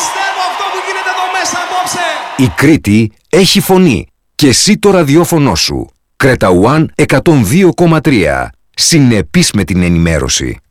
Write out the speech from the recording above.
πιστεύω αυτό που γίνεται εδώ μέσα απόψε. Η Κρήτη έχει φωνή και εσύ το ραδιόφωνο σου. Κρέτα One 102,3. Συνεπής με την ενημέρωση.